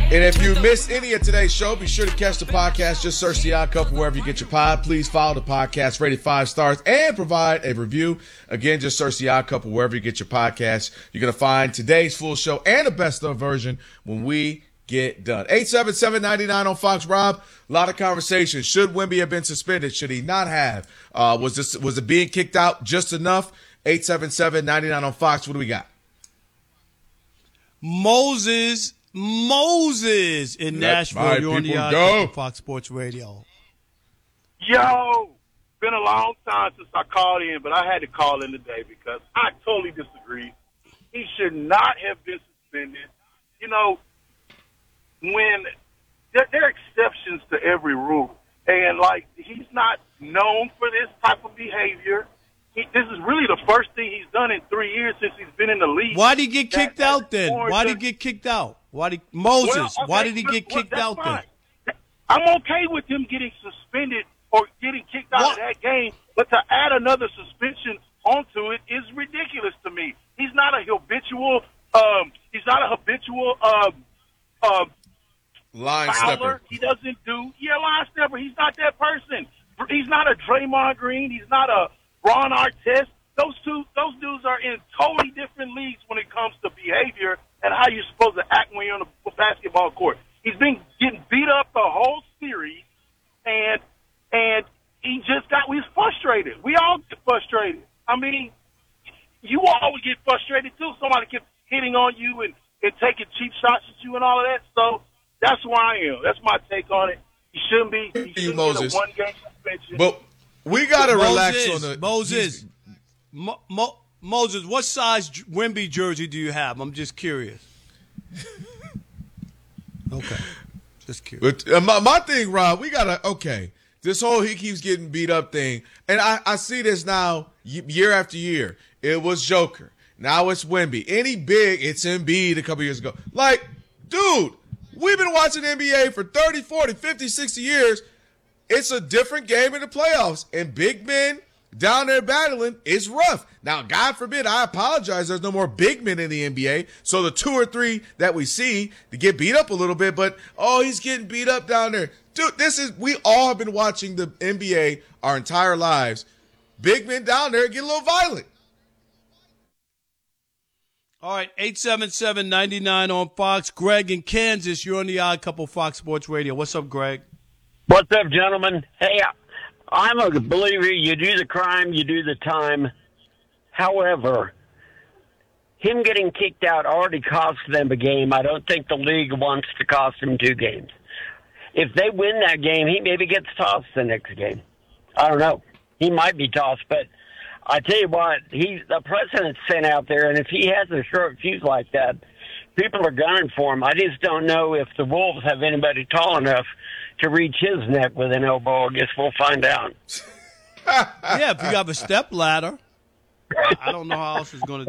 And if you missed any of today's show, be sure to catch the podcast. Just search The Odd Couple wherever you get your pod. Please follow the podcast, rate it 5 stars, and provide a review. Again, just search The Odd Couple wherever you get your podcast. You're going to find today's full show and the best of version when we get done. 877-99 on Fox. Rob, a lot of conversation. Should Wemby have been suspended? Should he not have? Was it being kicked out just enough? 877-99 on Fox. What do we got? Moses in Nashville. You're on the Odd Couple, Fox Sports Radio. Yo, been a long time since I called in, but I had to call in today because I totally disagree. He should not have been suspended. You know, when there are exceptions to every rule, and like he's not known for this type of behavior. This is really the first thing he's done in 3 years since he's been in the league. Why did he get kicked out then? Why did he get kicked out? Why did he get kicked out then? I'm okay with him getting suspended or getting kicked out of that game, but to add another suspension onto it is ridiculous to me. He's not a habitual line fouler. stepper. He doesn't do line stepper. He's not that person. He's not a Draymond Green. He's not a Ron Artest. Those dudes are in totally different leagues when it comes to behavior and how you're supposed to act when you're on the basketball court. He's been getting beat up the whole series, and he just we was frustrated. We all get frustrated. I mean, you all would get frustrated too. Somebody kept hitting on you and taking cheap shots at you and all of that. So that's where I am. That's my take on it. He shouldn't be. He shouldn't get a one-game suspension. But we got to relax on the Moses, what size Wemby jersey do you have? I'm just curious. Okay. Just curious. But my thing, Rob, we got to, this whole he keeps getting beat up thing, and I see this now year after year. It was Joker. Now it's Wemby. Any big, it's Embiid a couple years ago. Like, dude, we've been watching NBA for 30, 40, 50, 60 years. It's a different game in the playoffs, and big men down there battling is rough. Now, God forbid, I apologize, there's no more big men in the NBA, so the 2 or 3 that we see, they get beat up a little bit, but, he's getting beat up down there. Dude, we all have been watching the NBA our entire lives. Big men down there get a little violent. All right, 877-99 on Fox. Greg in Kansas, you're on the Odd Couple Fox Sports Radio. What's up, Greg? What's up, gentlemen? Hey, I'm a believer you do the crime, you do the time. However, him getting kicked out already cost them a game. I don't think the league wants to cost him 2 games. If they win that game, he maybe gets tossed the next game. I don't know. He might be tossed, but I tell you what, the president's sent out there, and if he has a short fuse like that, people are gunning for him. I just don't know if the Wolves have anybody tall enough to reach his neck with an elbow. I guess we'll find out. Yeah, if you have a step ladder, I don't know how else it's going to.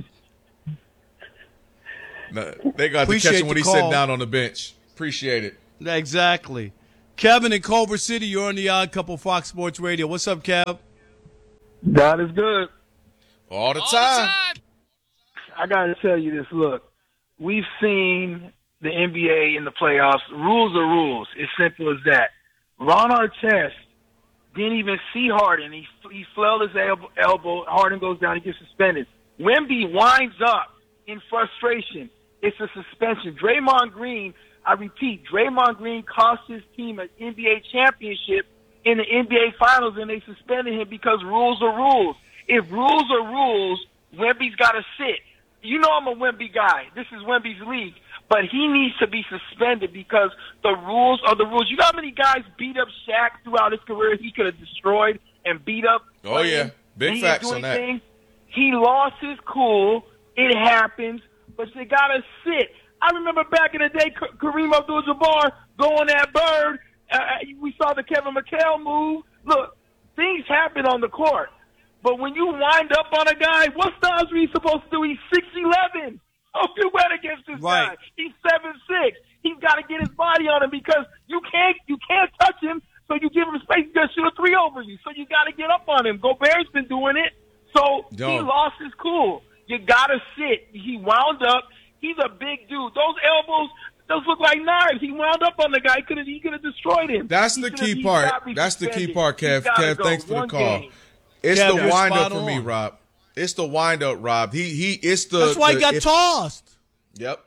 No, they got to catch him when he's sitting down on the bench. Appreciate it. Exactly. Kevin in Culver City, you're on the Odd Couple Fox Sports Radio. What's up, Kev? God is good. All the time. I got to tell you this. Look, we've seen the NBA in the playoffs. Rules are rules. It's simple as that. Ron Artest didn't even see Harden. He flailed his elbow. Harden goes down. He gets suspended. Wemby winds up in frustration. It's a suspension. Draymond Green, I repeat, Draymond Green cost his team an NBA championship in the NBA Finals, and they suspended him because rules are rules. If rules are rules, Wemby's got to sit. You know I'm a Wemby guy. This is Wemby's league. But he needs to be suspended because the rules are the rules. You know how many guys beat up Shaq throughout his career he could have destroyed and beat up? Oh, yeah. Big facts on that. He lost his cool. It happens. But they got to sit. I remember back in the day, Kareem Abdul-Jabbar going at Bird. We saw the Kevin McHale move. Look, things happen on the court. But when you wind up on a guy, what styles are you supposed to do? He's 6'11". Don't do that against this guy. He's 7'6". He's got to get his body on him because you can't touch him. So you give him space, he's going to shoot a 3 over you. So you got to get up on him. Gobert's been doing it. So he lost his cool. You got to sit. He wound up. He's a big dude. Those elbows, Those look like knives. He wound up on the guy. He could have destroyed him. That's the key part. That's the key part, Kev. Kev, thanks for the call. It's Kev, the wind up spot for me, on. Rob. It's the wind up, Rob. It's the. That's why he got tossed. Yep.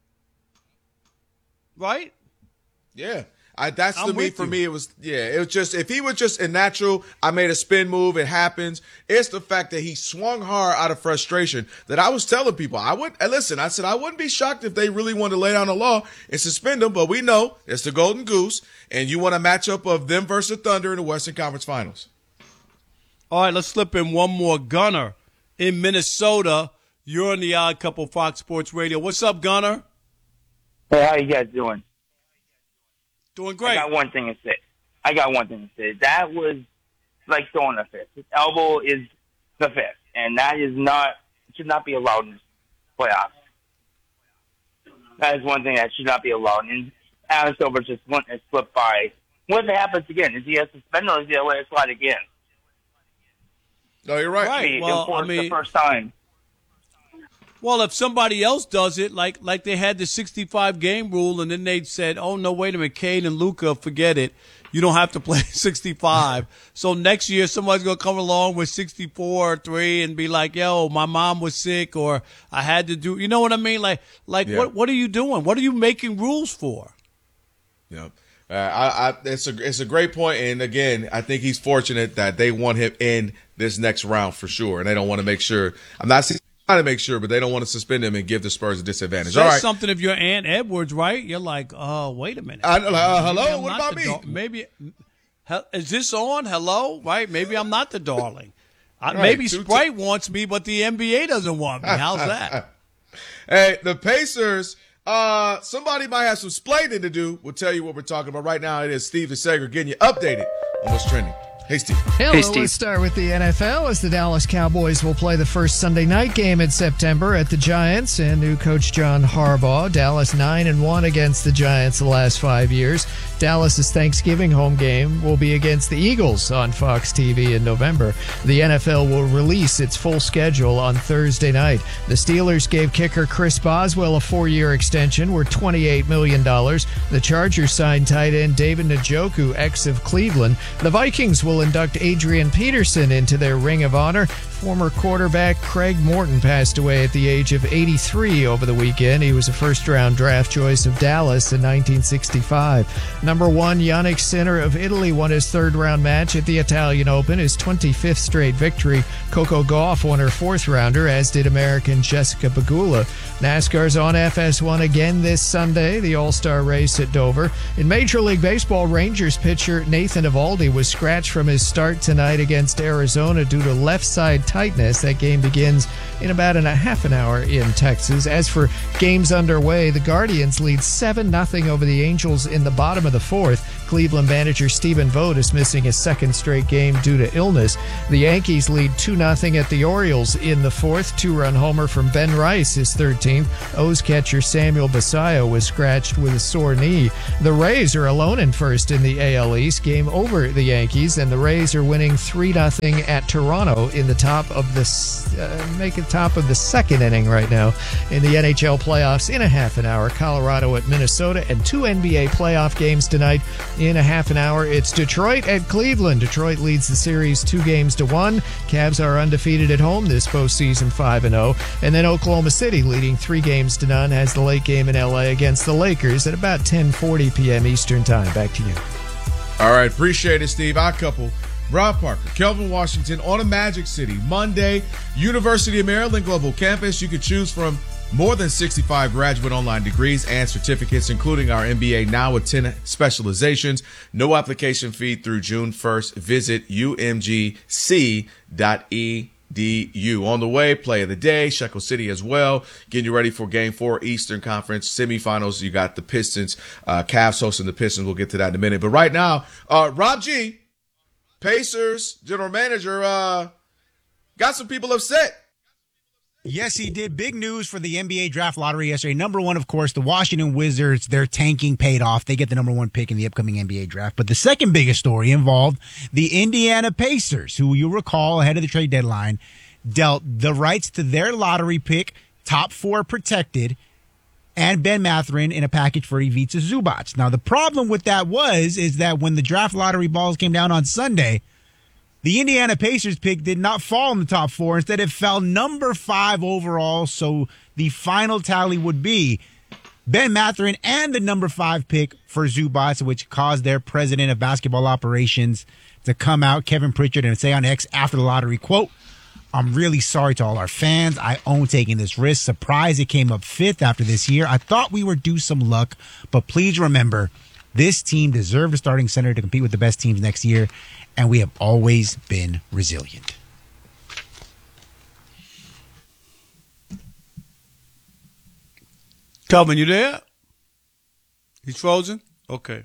Right? Yeah. That's I'm the me with for you. me. It was just if he was just a natural, I made a spin move, it happens. It's the fact that he swung hard out of frustration that I was telling people I said I wouldn't be shocked if they really wanted to lay down the law and suspend him, but we know it's the Golden Goose, and you want a matchup of them versus Thunder in the Western Conference Finals. All right, let's slip in one more. Gunner in Minnesota. You're on the Odd Couple Fox Sports Radio. What's up, Gunner? Hey, how you guys doing? Doing great. I got one thing to say. That was like throwing a fist. His elbow is the fist, and that should not be allowed in this playoffs. That is one thing that should not be allowed. And Adam Silver just went and slipped by. What if it happens again? Is he a suspended or is he a let it slide again? No, you're right. Right. Well, I mean, the first time. Well, if somebody else does it, like they had the 65 game rule, and then they said, "Oh no, wait a minute, Cade and Luka, forget it. You don't have to play 65." So next year, somebody's gonna come along with 64 or 3 and be like, "Yo, my mom was sick, or I had to do." You know what I mean? Like Yeah. what are you doing? What are you making rules for? Yep. It's a great point, and again, I think he's fortunate that they want him in this next round for sure, and they don't want to make sure. I'm not saying trying to make sure, but they don't want to suspend him and give the Spurs a disadvantage. Say All right. something if you're Ant Edwards, right? You're like, "Oh, wait a minute. Hello, I'm what not about the me? Maybe is this on? Hello, right? Maybe I'm not the darling. Right, Maybe Sprite wants me, but the NBA doesn't want me. How's that? Hey, the Pacers. Somebody might have some splaining to do. We'll tell you what we're talking about right now. It is Steve the Sager getting you updated on what's trending. Hey, Steve. Hello, let's start with the NFL as the Dallas Cowboys will play the first Sunday night game in September at the Giants and new coach John Harbaugh. Dallas 9-1 against the Giants the last 5 years. Dallas's Thanksgiving home game will be against the Eagles on Fox TV in November. The NFL will release its full schedule on Thursday night. The Steelers gave kicker Chris Boswell a 4-year extension worth $28 million. The Chargers signed tight end David Njoku, ex of Cleveland. The Vikings will induct Adrian Peterson into their Ring of Honor. Former quarterback Craig Morton passed away at the age of 83 over the weekend. He was a first-round draft choice of Dallas in 1965. Number 1, Yannick Sinner of Italy won his third-round match at the Italian Open, his 25th straight victory. Coco Gauff won her fourth-rounder, as did American Jessica Pegula. NASCAR's on FS1 again this Sunday, the All-Star race at Dover. In Major League Baseball, Rangers pitcher Nathan Eovaldi was scratched from his start tonight against Arizona due to left side tightness. That game begins in about a half an hour in Texas. As for games underway, the Guardians lead 7-0 over the Angels in the bottom of the fourth. Cleveland manager Stephen Vogt is missing his second straight game due to illness. The Yankees lead 2-0 at the Orioles in the fourth. 2-run homer from Ben Rice, his 13th. O's catcher Samuel Basallo was scratched with a sore knee. The Rays are alone in first in the AL East. Game over the Yankees, and the Rays are winning 3-0 at Toronto in the top of the second inning right now in the NHL playoffs. In a half an hour, Colorado at Minnesota, and 2 NBA playoff games tonight in a half an hour. It's Detroit at Cleveland. Detroit leads the series 2-1. Cavs are undefeated at home this postseason, 5-0. And then Oklahoma City, leading 3-0, has the late game in LA against the Lakers at about 10:40 p.m. Eastern Time. Back to you. All right, appreciate it, Steve. Our couple, Rob Parker, Kelvin Washington on a Magic City. Monday, University of Maryland Global Campus. You can choose from more than 65 graduate online degrees and certificates, including our MBA now with 10 specializations. No application fee through June 1st. Visit umgc.edu. On the way, play of the day, Shekel City as well. Getting you ready for Game 4 Eastern Conference semifinals. You got the Pistons, Cavs hosting the Pistons. We'll get to that in a minute. But right now, Rob G., Pacers general manager, got some people upset. Yes, he did. Big news for the NBA draft lottery yesterday. Number 1, of course, the Washington Wizards. Their tanking paid off. They get the number 1 pick in the upcoming NBA draft. But the second biggest story involved the Indiana Pacers, who you'll recall ahead of the trade deadline dealt the rights to their lottery pick, top 4 protected, and Ben Mathurin in a package for Ivica Zubac. Now, the problem with that is that when the draft lottery balls came down on Sunday, the Indiana Pacers pick did not fall in the top 4. Instead, it fell number 5 overall. So the final tally would be Ben Mathurin and the number 5 pick for Zubac, which caused their president of basketball operations to come out, Kevin Pritchard, and say on X after the lottery, quote, "I'm really sorry to all our fans. I own taking this risk. Surprised it came up 5th after this year. I thought we were due some luck, but please remember, this team deserved a starting center to compete with the best teams next year, and we have always been resilient." Calvin, you there? He's frozen? Okay.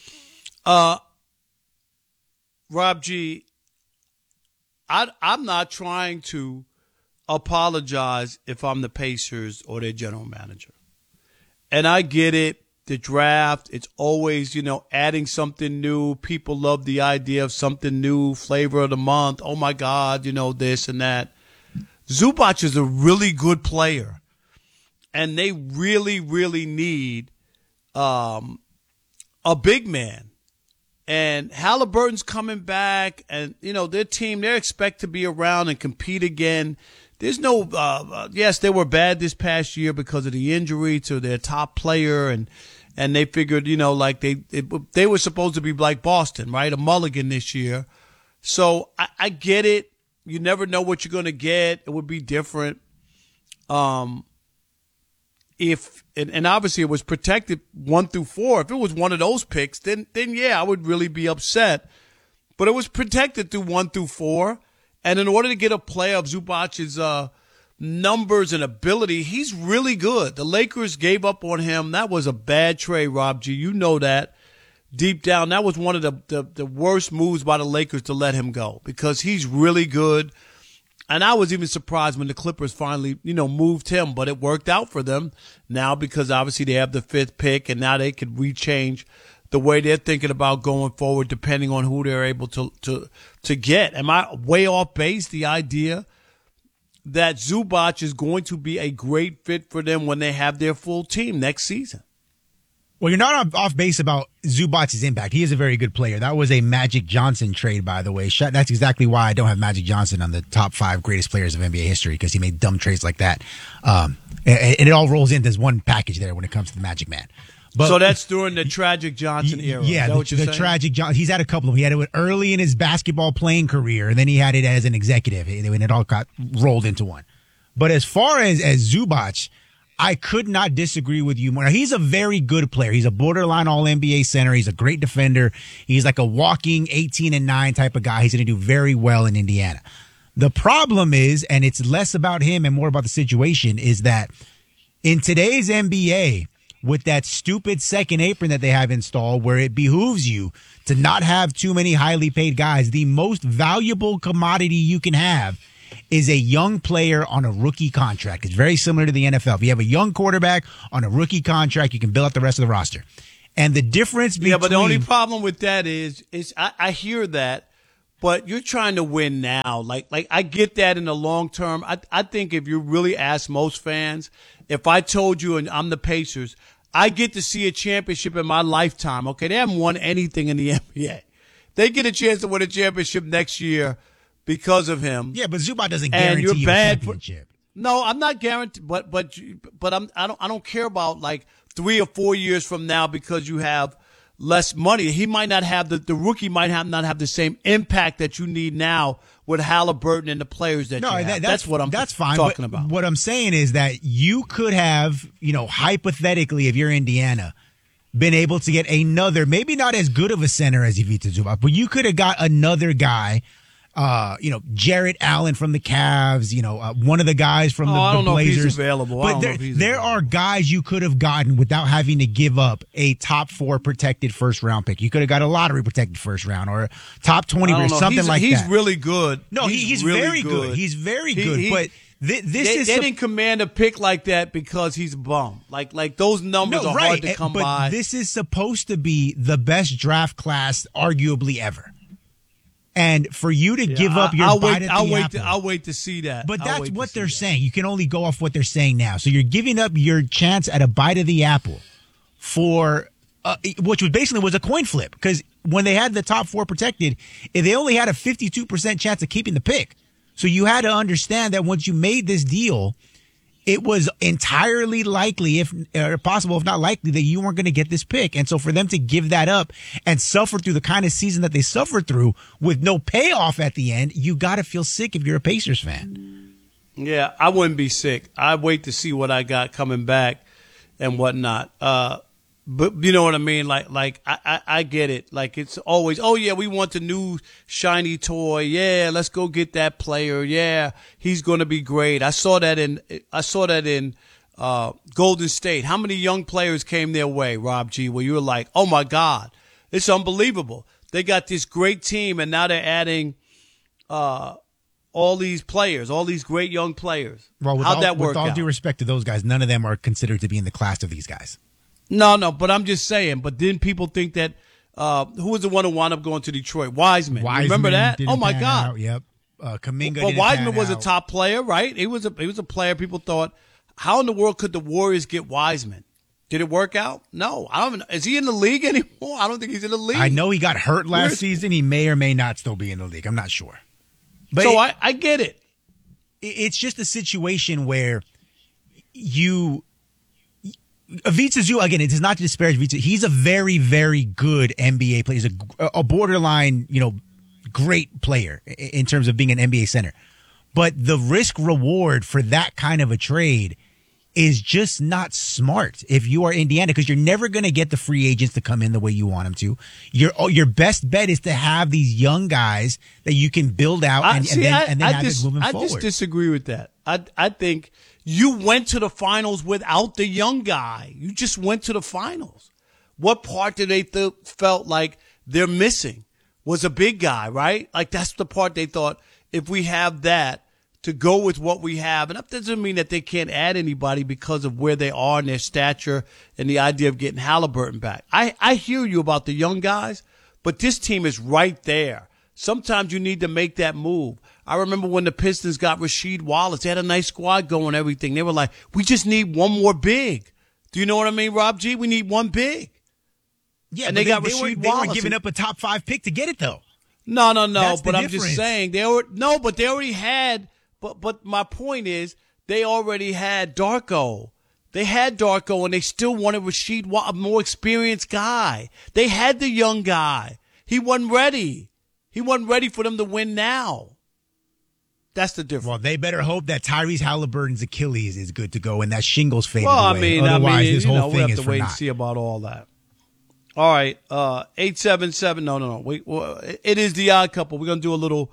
Rob G., I'm not trying to apologize if I'm the Pacers or their general manager. And I get it. The draft, it's always, adding something new. People love the idea of something new, flavor of the month. Oh, my God, this and that. Zubac is a really good player. And they really, really need a big man. And Halliburton's coming back, and, their team, they expect to be around and compete again. There's no, yes, they were bad this past year because of the injury to their top player, and they figured, they were supposed to be like Boston, right? A mulligan this year. So I get it. You never know what you're going to get. It would be different. And obviously it was protected 1 through 4. If it was one of those picks, then yeah, I would really be upset. But it was protected through 1 through 4. And in order to get a player of Zubac's numbers and ability, he's really good. The Lakers gave up on him. That was a bad trade, Rob G. You know that deep down. That was one of the worst moves by the Lakers to let him go because he's really good. And I was even surprised when the Clippers finally, moved him, but it worked out for them now because obviously they have the 5th pick and now they could rechange the way they're thinking about going forward depending on who they're able to get. Am I way off base? The idea that Zubac is going to be a great fit for them when they have their full team next season. Well, you're not off base about Zubac's impact. He is a very good player. That was a Magic Johnson trade, by the way. That's exactly why I don't have Magic Johnson on the top 5 greatest players of NBA history, because he made dumb trades like that. And it all rolls into this one package there when it comes to the Magic Man. But, so that's during the tragic Johnson era. Yeah, the tragic Johnson. He's had a couple of them. He had it early in his basketball playing career, and then he had it as an executive, and it all got rolled into one. But as far as Zubac, I could not disagree with you more. He's a very good player. He's a borderline All-NBA center. He's a great defender. He's like a walking 18-9 type of guy. He's going to do very well in Indiana. The problem is, and it's less about him and more about the situation, is that in today's NBA, with that stupid second apron that they have installed where it behooves you to not have too many highly paid guys, the most valuable commodity you can have is a young player on a rookie contract. It's very similar to the NFL. If you have a young quarterback on a rookie contract, you can build up the rest of the roster. And the difference between... Yeah, but the only problem with that is I hear that, but you're trying to win now. Like I get that in the long term. I think if you really ask most fans, if I told you and I'm the Pacers, I get to see a championship in my lifetime. Okay, they haven't won anything in the NBA. They get a chance to win a championship next year because of him. Yeah, but Zubac doesn't guarantee you a championship. No, I'm not guaranteed, but I don't care about like 3 or 4 years from now because you have less money. He might not have the rookie might not have the same impact that you need now with Halliburton and the players that you have. That's what I'm talking about. What I'm saying is that you could have, hypothetically, if you're Indiana, been able to get another, maybe not as good of a center as Ivica Zubac, but you could have got another guy. Jarrett Allen from the Cavs, one of the guys from the Blazers. I don't know if he's available. But there are guys you could have gotten without having to give up a top 4 protected first round pick. You could have got a lottery protected first round or a top 20 or something like that. He's really good. No, he's really very good. He's very good. But they didn't command a pick like that because he's a bum. Like those numbers are hard to come by. This is supposed to be the best draft class arguably ever. And for you to give up your bite at the apple. I'll wait to see that. But that's what they're saying. You can only go off what they're saying now. So you're giving up your chance at a bite of the apple for, which was a coin flip. Because when they had the top 4 protected, they only had a 52% chance of keeping the pick. So you had to understand that once you made this deal, it was entirely likely, if possible, if not likely, that you weren't going to get this pick. And so for them to give that up and suffer through the kind of season that they suffered through with no payoff at the end, you got to feel sick if you're a Pacers fan. Yeah, I wouldn't be sick. I'd wait to see what I got coming back and whatnot. But you know what I mean? Like I get it. Like it's always, oh yeah, we want the new shiny toy. Yeah, let's go get that player. Yeah, he's going to be great. I saw that in Golden State. How many young players came their way, Rob G, where you were like, oh my God, it's unbelievable. They got this great team and now they're adding, all these players, all these great young players. Well, how'd that work out? With all due respect to those guys, none of them are considered to be in the class of these guys. No, but I'm just saying. But didn't people think that who was the one who wound up going to Detroit? Wiseman. Remember that? Oh my God. Out, yep. Kuminga. But Wiseman was a top player, right? He was a player. People thought, how in the world could the Warriors get Wiseman? Did it work out? No, I don't even. Is he in the league anymore? I don't think he's in the league. I know he got hurt last season. He may or may not still be in the league. I'm not sure. But so I get it. It's just a situation where Ivica Zubac, again, it is not to disparage Ivica. He's a very, very good NBA player. He's a borderline, great player in terms of being an NBA center. But the risk reward for that kind of a trade is just not smart if you are Indiana, because you're never going to get the free agents to come in the way you want them to. Your best bet is to have these young guys that you can build out and then have it moving forward. I just disagree with that. I think you went to the finals without the young guy. You just went to the finals. What part did they felt like they're missing was a big guy, right? Like that's the part they thought, if we have that, to go with what we have. And that doesn't mean that they can't add anybody because of where they are in their stature and the idea of getting Halliburton back. I hear you about the young guys, but this team is right there. Sometimes you need to make that move. I remember when the Pistons got Rasheed Wallace. They had a nice squad going, everything. They were like, we just need one more big. Do you know what I mean, Rob G? We need one big. Yeah, and they got Rasheed Wallace. They were giving up a top 5 pick to get it, though. No. But I'm just saying they already had. But my point is, they already had Darko. They had Darko, and they still wanted Rasheed Wallace, a more experienced guy. They had the young guy. He wasn't ready. He wasn't ready for them to win now. That's the difference. Well, they better hope that Tyrese Halliburton's Achilles is good to go and that shingles faded away. Otherwise, this whole thing we'll have is to for wait naught. and see about all that. All right, 877. No. Wait, it is the Odd Couple. We're gonna do a little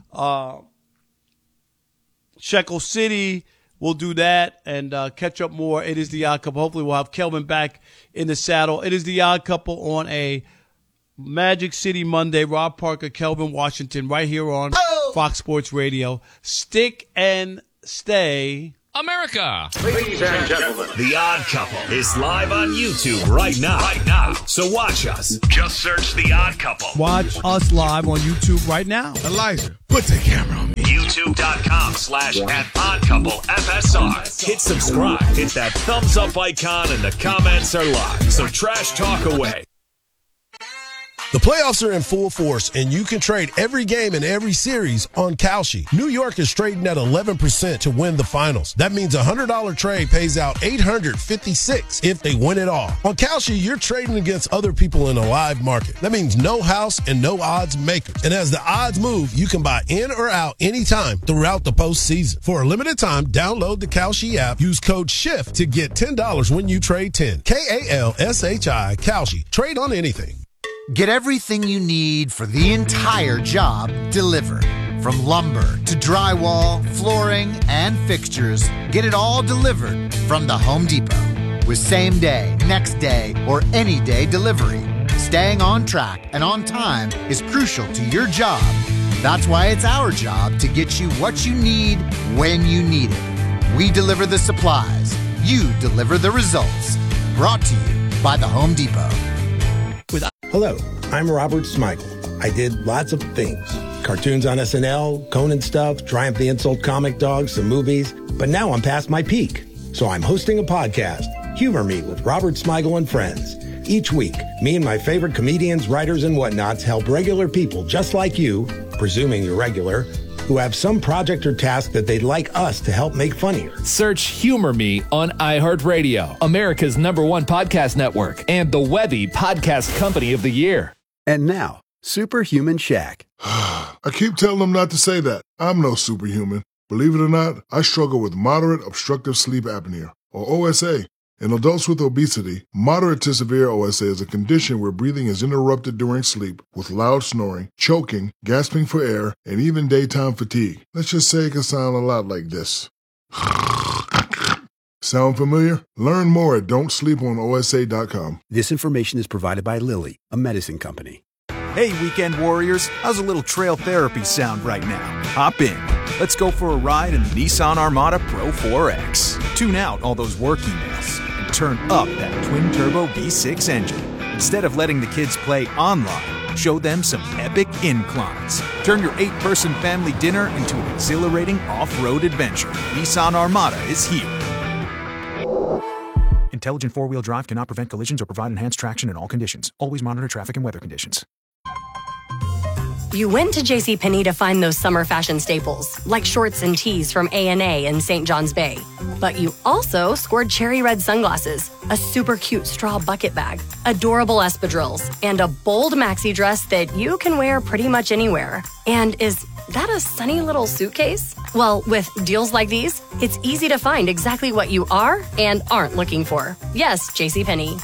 Shekel City. We'll do that and catch up more. It is the Odd Couple. Hopefully, we'll have Kelvin back in the saddle. It is the Odd Couple on a Magic City Monday. Rob Parker, Kelvin Washington, right here on Fox Sports Radio. Stick and stay, America. Ladies and gentlemen, The Odd Couple is live on YouTube right now. So watch us. Just search The Odd Couple. Watch us live on YouTube right now. Elijah, put the camera on me. YouTube.com/@OddCoupleFSR. Hit subscribe. Hit that thumbs up icon and the comments are live. So trash talk away. The playoffs are in full force, and you can trade every game in every series on Kalshi. New York is trading at 11% to win the finals. That means a $100 trade pays out $856 if they win it all. On Kalshi, you're trading against other people in a live market. That means no house and no odds makers. And as the odds move, you can buy in or out anytime throughout the postseason. For a limited time, download the Kalshi app. Use code SHIFT to get $10 when you trade 10. KALSHI, Kalshi. Trade on anything. Get everything you need for the entire job delivered. From lumber to drywall, flooring, and fixtures, get it all delivered from the Home Depot. With same day, next day, or any day delivery, staying on track and on time is crucial to your job. That's why it's our job to get you what you need when you need it. We deliver the supplies. You deliver the results. Brought to you by the Home Depot. Hello, I'm Robert Smigel. I did lots of things. cartoons on SNL, Conan stuff, Triumph the Insult comic dog, some movies. But now I'm past my peak. So I'm hosting a podcast, Humor Me with Robert Smigel and friends. Each week, me and my favorite comedians, writers, and whatnots help regular people just like you, presuming you're regular, who have some project or task that they'd like us to help make funnier. Search Humor Me on iHeartRadio, America's #1 podcast network, and the Webby Podcast Company of the Year. And now, Superhuman Shaq. I keep telling them not to say that. I'm no superhuman. Believe it or not, I struggle with moderate obstructive sleep apnea, or OSA. In adults with obesity, moderate to severe OSA is a condition where breathing is interrupted during sleep with loud snoring, choking, gasping for air, and even daytime fatigue. Let's just say it can sound a lot like this. Sound familiar? Learn more at don'tsleeponosa.com. This information is provided by Lilly, a medicine company. Hey, weekend warriors, how's a little trail therapy sound right now? Hop in. Let's go for a ride in the Nissan Armada Pro 4X. Tune out all those work emails and turn up that twin-turbo V6 engine. Instead of letting the kids play online, show them some epic inclines. Turn your 8-person family dinner into an exhilarating off-road adventure. Nissan Armada is here. Intelligent four-wheel drive cannot prevent collisions or provide enhanced traction in all conditions. Always monitor traffic and weather conditions. You went to JCPenney to find those summer fashion staples, like shorts and tees from A&A and St. John's Bay. But you also scored cherry red sunglasses, a super cute straw bucket bag, adorable espadrilles, and a bold maxi dress that you can wear pretty much anywhere. And is that a sunny little suitcase? Well, with deals like these, it's easy to find exactly what you are and aren't looking for. Yes, JCPenney.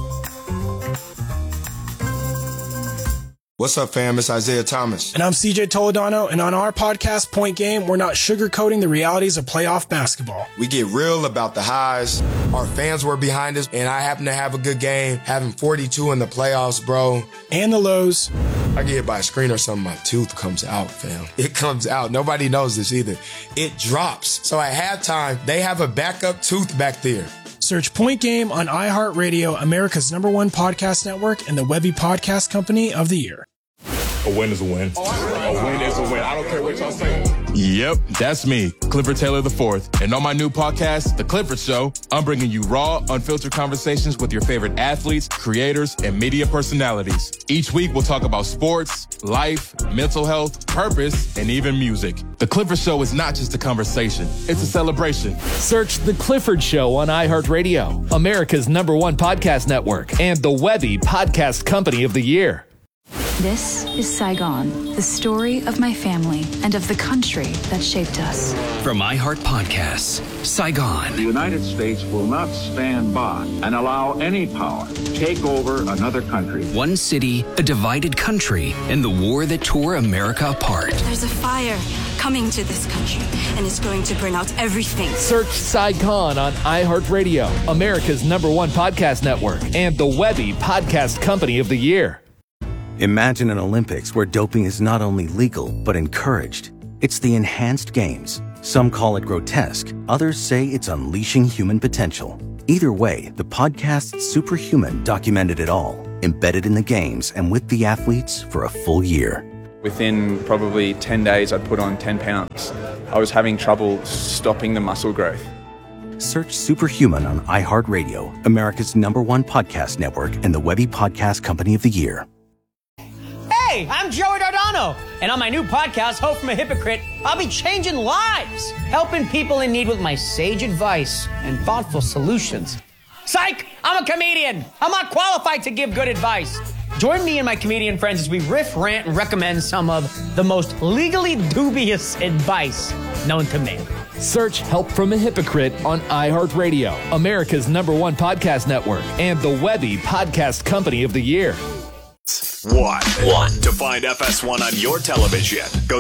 What's up, fam? It's Isaiah Thomas. And I'm CJ Toledano, and on our podcast, Point Game, we're not sugarcoating the realities of playoff basketball. We get real about the highs. Our fans were behind us, and I happen to have a good game, having 42 in the playoffs, bro. And the lows. I get hit by a screen or something, my tooth comes out, fam. It comes out. Nobody knows this either. It drops. So at halftime, they have a backup tooth back there. Search Point Game on iHeartRadio, America's #1 podcast network, and the Webby Podcast Company of the Year. A win is a win. A win is a win. I don't care what y'all say. Yep, that's me, Clifford Taylor IV. And on my new podcast, The Clifford Show, I'm bringing you raw, unfiltered conversations with your favorite athletes, creators, and media personalities. Each week, we'll talk about sports, life, mental health, purpose, and even music. The Clifford Show is not just a conversation, it's a celebration. Search The Clifford Show on iHeartRadio, America's #1 podcast network, and the Webby Podcast Company of the Year. This is Saigon, the story of my family and of the country that shaped us. From iHeart Podcasts, Saigon. The United States will not stand by and allow any power to take over another country. One city, a divided country, and the war that tore America apart. There's a fire coming to this country, and it's going to burn out everything. Search Saigon on iHeartRadio, America's #1 podcast network, and the Webby Podcast Company of the Year. Imagine an Olympics where doping is not only legal, but encouraged. It's the enhanced games. Some call it grotesque. Others say it's unleashing human potential. Either way, the podcast Superhuman documented it all, embedded in the games and with the athletes for a full year. Within probably 10 days, I'd put on 10 pounds. I was having trouble stopping the muscle growth. Search Superhuman on iHeartRadio, America's #1 podcast network, and the Webby Podcast Company of the Year. Hey, I'm Joey Dardano, and on my new podcast, Hope from a Hypocrite, I'll be changing lives, helping people in need with my sage advice and thoughtful solutions. Psych! I'm a comedian. I'm not qualified to give good advice. Join me and my comedian friends as we riff, rant, and recommend some of the most legally dubious advice known to man. Search Help from a Hypocrite on iHeartRadio, America's #1 podcast network, and the Webby Podcast Company of the Year. One. To find FS1 on your television, go